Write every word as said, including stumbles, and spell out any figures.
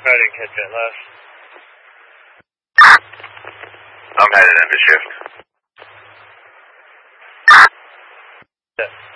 Sorry I didn't catch that last. I'm headed into shift. Yeah.